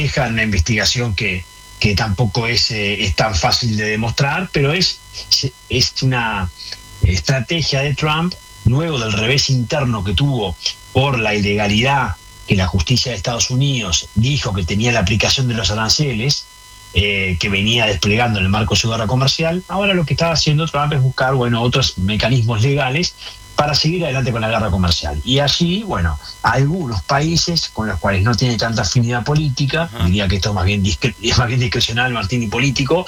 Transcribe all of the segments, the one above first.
en una investigación que tampoco es tan fácil de demostrar, pero es una estrategia de Trump, luego del revés interno que tuvo por la ilegalidad que la justicia de Estados Unidos dijo que tenía la aplicación de los aranceles, que venía desplegando en el marco de su guerra comercial. Ahora lo que está haciendo Trump es buscar, otros mecanismos legales para seguir adelante con la guerra comercial. Y allí, algunos países con los cuales no tiene tanta afinidad política, diría que esto es más bien discrecional, Martín, y político,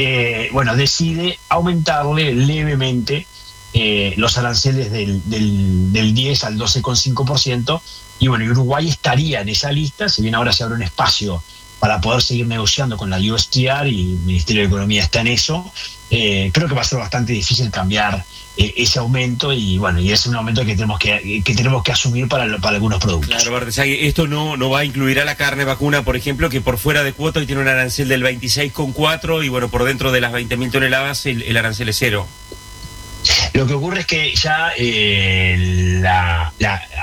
decide aumentarle levemente los aranceles del 10 al 12,5%, y Uruguay estaría en esa lista, si bien ahora se abre un espacio para poder seguir negociando con la USTR, y el Ministerio de Economía está en eso. Creo que va a ser bastante difícil cambiar ese aumento, y es un aumento que tenemos que asumir para algunos productos. Claro, Bartesagui, esto no va a incluir a la carne vacuna, por ejemplo, que por fuera de cuota hoy tiene un arancel del 26,4, y por dentro de las 20.000 toneladas el arancel es cero. Lo que ocurre es que ya en la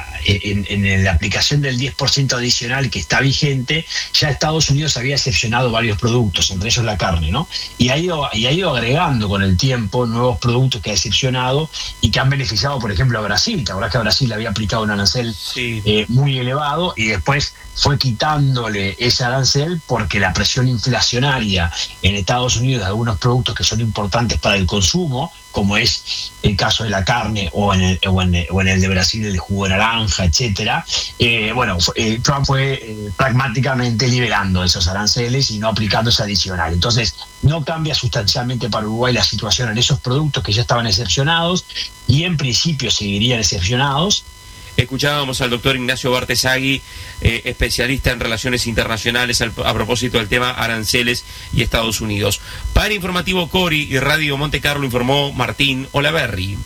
aplicación del 10% adicional que está vigente, ya Estados Unidos había excepcionado varios productos, entre ellos la carne, ¿no? Y ha ido agregando con el tiempo nuevos productos que ha excepcionado y que han beneficiado, por ejemplo, a Brasil. La verdad es que a Brasil le había aplicado un arancel muy elevado, y después fue quitándole ese arancel porque la presión inflacionaria en Estados Unidos de algunos productos que son importantes para el consumo, como es el caso de la carne o en el de Brasil el jugo de naranja, etcétera. Trump fue pragmáticamente liberando esos aranceles y no aplicando ese adicional. Entonces no cambia sustancialmente para Uruguay la situación en esos productos que ya estaban excepcionados y en principio seguirían excepcionados. Escuchábamos al doctor Ignacio Bartesagui, especialista en relaciones internacionales, a propósito del tema aranceles y Estados Unidos. Para Informativo Cori y Radio Monte Carlo informó Martín Olaverri.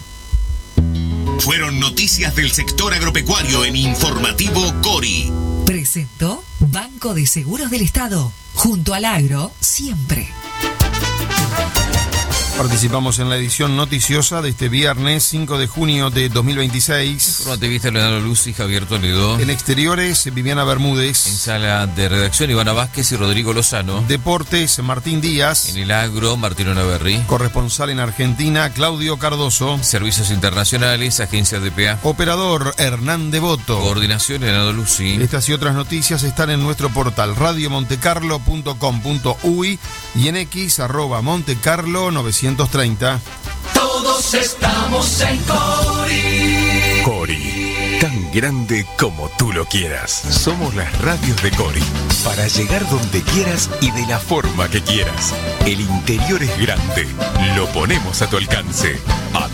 Fueron noticias del sector agropecuario en Informativo Cori. Presentó Banco de Seguros del Estado. Junto al agro, siempre. Participamos en la edición noticiosa de este viernes 5 de junio de 2026. Informativista Leonardo Luz y Javier Toledo. En exteriores, Viviana Bermúdez. En sala de redacción, Ivana Vázquez y Rodrigo Lozano. Deportes, Martín Díaz. En el agro, Martín Olaverri. Corresponsal en Argentina, Claudio Cardoso. Servicios internacionales, Agencia DPA. Operador, Hernán Devoto. Coordinación, Leonardo Lucy. Estas y otras noticias están en nuestro portal radiomontecarlo.com.uy y en X @montecarlo 930. Todos estamos en Cori. Cori, tan grande como tú lo quieras. Somos las radios de Cori, para llegar donde quieras y de la forma que quieras. El interior es grande, lo ponemos a tu alcance.